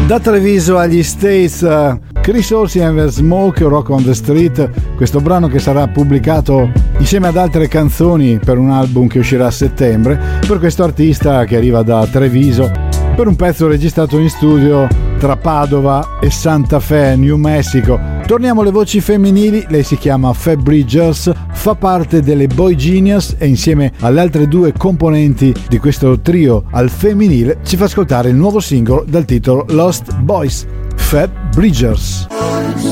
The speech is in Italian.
Da Treviso agli States, Chris Orsi and the Smoke, Rock on the Street, questo brano che sarà pubblicato insieme ad altre canzoni per un album che uscirà a settembre, per questo artista che arriva da Treviso, per un pezzo registrato in studio tra Padova e Santa Fe, New Mexico. Torniamo alle voci femminili, lei si chiama Fab Bridgers, fa parte delle Boy Genius e insieme alle altre due componenti di questo trio al femminile ci fa ascoltare il nuovo singolo dal titolo Lost Boys, Fab Bridgers.